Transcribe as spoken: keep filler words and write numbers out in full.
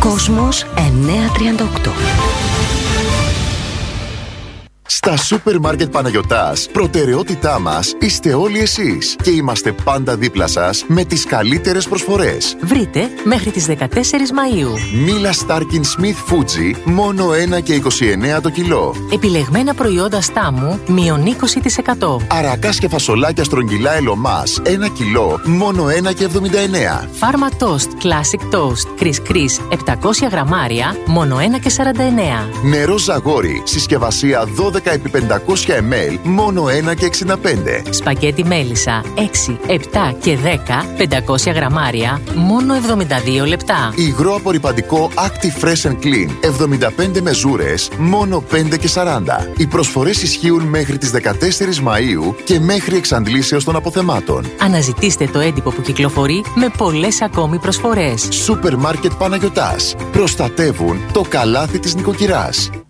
Κόσμος εννιακόσια τριάντα οκτώ. Στα Σούπερ Μάρκετ Παναγιωτάς, προτεραιότητά μας είστε όλοι εσείς και είμαστε πάντα δίπλα σας με τις καλύτερες προσφορές. Βρείτε μέχρι τις δεκατέσσερις Μαΐου. Μίλα Στάρκιν Σμιθ Φούτζι, μόνο ένα και είκοσι εννέα το κιλό. Επιλεγμένα προϊόντα στάμου, μείον είκοσι τοις εκατό. Αρακάς και φασολάκια στρογγυλά Ελωμάς, ένα κιλό, μόνο ένα και εβδομήντα εννέα. Φάρμα Toast Classic Toast Kris Kris επτακόσια γραμμάρια, μόνο ένα και σαράντα εννέα. Νερό Ζαγόρι, συσκευασία δώδεκα επί πεντακόσια μιλιλίτρα, μόνο ένα και εξήντα πέντε. Σπαγγέτι μέλισσα έξι, επτά και δέκα, πεντακόσια γραμμάρια, μόνο εβδομήντα δύο λεπτά. Υγρό απορρυπαντικό Active Fresh and Clean, εβδομήντα πέντε μεζούρες, μόνο πέντε και σαράντα. Οι προσφορές ισχύουν μέχρι τις δεκατέσσερις Μαΐου και μέχρι εξαντλήσεως των αποθεμάτων. Αναζητήστε το έντυπο που κυκλοφορεί με πολλές ακόμη προσφορές. Σούπερ Μάρκετ Παναγιωτάς. Προστατεύουν το καλάθι της νοικοκυράς.